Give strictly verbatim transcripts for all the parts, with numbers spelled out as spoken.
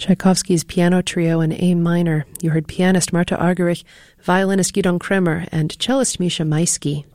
Tchaikovsky's Piano Trio in A minor. You heard pianist Marta Argerich, violinist Gidon Kremer, and cellist Misha Maisky.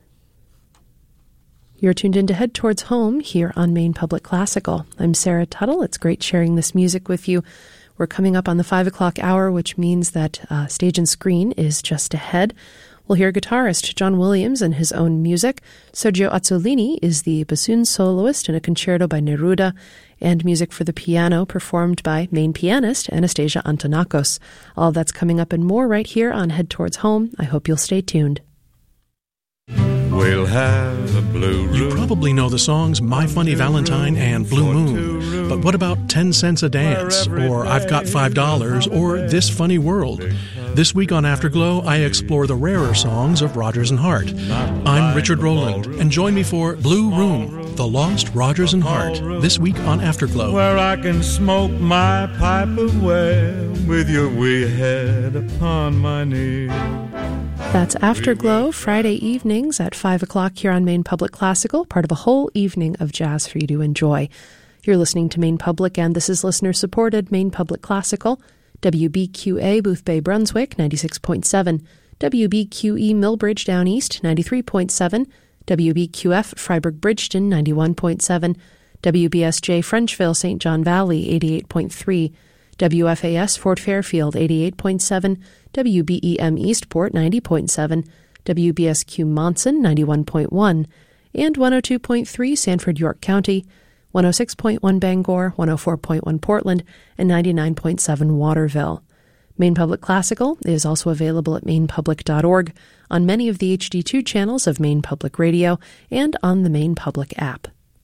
You're tuned in to Head Towards Home here on Maine Public Classical. I'm Sarah Tuttle. It's great sharing this music with you. We're coming up on the five o'clock hour, which means that uh, Stage and Screen is just ahead. We'll hear guitarist John Williams and his own music. Sergio Azzolini is the bassoon soloist in a concerto by Neruda, and music for the piano performed by Maine pianist Anastasia Antonakos. All that's coming up and more right here on Head Towards Home. I hope you'll stay tuned. We'll have a blue room. You probably know the songs My Funny Valentine and Blue Moon. But what about ten cents a Dance, or I've Got five dollars, or This Funny World? This week on Afterglow, I explore the rarer songs of Rodgers and Hart. I'm Richard Rowland, and join me for Blue Room, The Lost Rodgers and Hart, this week on Afterglow. Where I can smoke my pipe away with your wee head upon my knee. That's Afterglow, Friday evenings at five o'clock here on Maine Public Classical, part of a whole evening of jazz for you to enjoy. You're listening to Maine Public, and this is listener-supported Maine Public Classical, W B Q A Booth Bay, Brunswick, ninety-six point seven, W B Q E Millbridge Down East, ninety-three point seven, W B Q F Freiburg Bridgeton, ninety-one point seven, W B S J Frenchville Saint John Valley, eighty-eight point three, W F A S Fort Fairfield, eighty-eight point seven, W B E M Eastport, ninety point seven, W B S Q Monson, ninety-one point one, and one oh two point three Sanford, York County, one oh six point one Bangor, one oh four point one Portland, and ninety-nine point seven Waterville. Maine Public Classical is also available at maine public dot org, on many of the H D two channels of Maine Public Radio, and on the Maine Public app.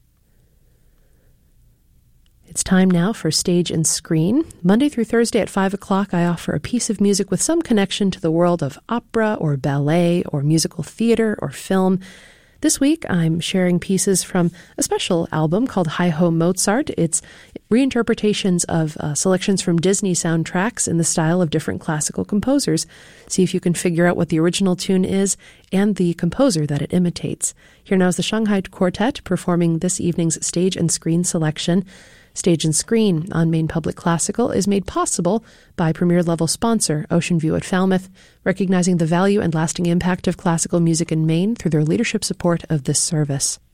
It's time now for Stage and Screen. Monday through Thursday at five o'clock, I offer a piece of music with some connection to the world of opera or ballet or musical theater or film. This week, I'm sharing pieces from a special album called Hi-Ho Mozart. It's reinterpretations of uh, selections from Disney soundtracks in the style of different classical composers. See if you can figure out what the original tune is and the composer that it imitates. Here now is the Shanghai Quartet performing this evening's Stage and Screen selection. Stage and Screen on Maine Public Classical is made possible by premier-level sponsor Ocean View at Falmouth, recognizing the value and lasting impact of classical music in Maine through their leadership support of this service.